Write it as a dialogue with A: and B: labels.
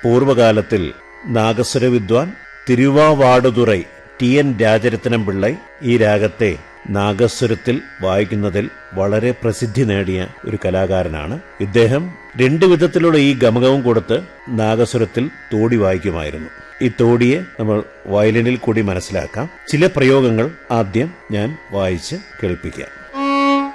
A: പൂർവകാലത്തിൽ നാഗസ്വര വിദ്വാൻ തിരുവാവാടുതുറൈ TN രാജരത്നം പിള്ളൈ ഈ രാഗത്തെ നാഗസ്വരത്തിൽ വായിക്കുന്നതിൽ വളരെ പ്രസിദ്ധി നേടിയ ഒരു കലാകാരനാണ്. ഇദ്ദേഹം 2 വിധത്തിലുള്ള ഈ ഗമകവും കൊടുത്ത് നാഗസ്വരത്തിൽ തോടി വായിക്കുമായിരുന്നു. ഈ തോടിയെ നമ്മൾ വയലിനിൽ കൂടി മനസ്സിലാക്കാം. ചില പ്രയോഗങ്ങൾ ആദ്യം ഞാൻ വായിച്ച് കേൾപ്പിക്കാം.